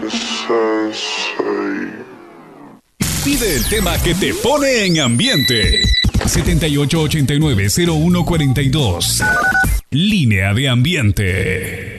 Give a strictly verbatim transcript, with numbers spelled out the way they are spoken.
Pide el tema que te pone en ambiente. siete ocho ocho nueve cero uno cuatro dos. Línea de ambiente.